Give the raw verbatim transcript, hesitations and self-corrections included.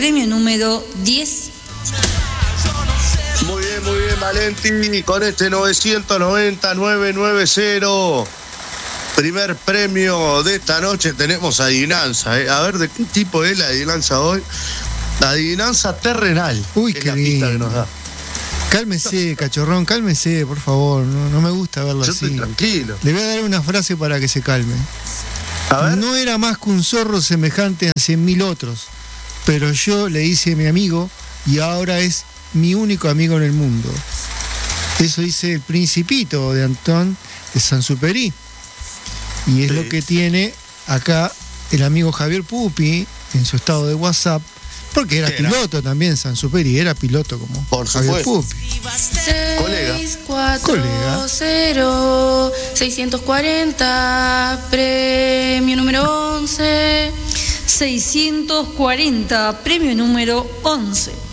premio número diez. Muy bien, muy bien, Valenti, con este novecientos noventa nueve noventa. Primer premio de esta noche tenemos adivinanza, ¿eh? A ver, ¿de qué tipo es la adivinanza hoy? La adivinanza terrenal. Uy, qué lindo. Que nos da. Cálmese, cachorrón, cálmese, por favor. No, no me gusta verlo Yo así. estoy tranquilo. Le voy a dar una frase para que se calme. A ver. No era más que un zorro semejante a cien mil otros, pero yo le hice mi amigo y ahora es mi único amigo en el mundo. Eso dice El Principito de Antón de Saint-Exupéry. Y es sí. lo que tiene acá el amigo Javier Pupi en su estado de WhatsApp, porque era, era? piloto también, Saint-Exupéry, era piloto como Por Javier Pupi. Colega. seis cuatro cero seiscientos cuarenta, premio número once. seiscientos cuarenta, premio número once.